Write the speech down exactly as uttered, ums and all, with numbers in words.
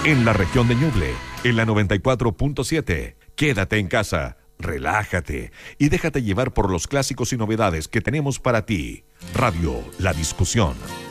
en la región de Ñuble, en la noventa y cuatro punto siete. Quédate en casa, relájate y déjate llevar por los clásicos y novedades que tenemos para ti. Radio La Discusión.